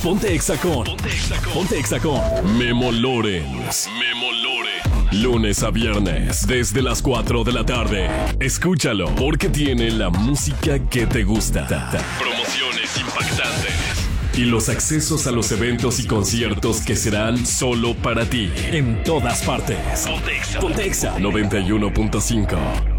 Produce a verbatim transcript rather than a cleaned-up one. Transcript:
Ponte Exa con. Ponte Exa con Memo Lorens. Memo Lorens. Lunes a viernes, desde las cuatro de la tarde. Escúchalo, porque tiene la música que te gusta. Promociones impactantes. Y los accesos a los eventos y conciertos que serán solo para ti. En todas partes. Ponte Exa. Ponte Exa noventa y uno punto cinco.